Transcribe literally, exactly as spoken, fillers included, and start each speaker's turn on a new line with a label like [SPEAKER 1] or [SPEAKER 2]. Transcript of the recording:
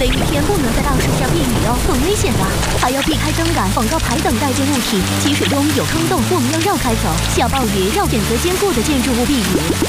[SPEAKER 1] 雷雨天不能在大树下避雨哦，很危险的，还要避开灯杆、广告牌等带电物体。积水中有坑洞，我们要绕开走。下暴雨要选择坚固的建筑物避雨。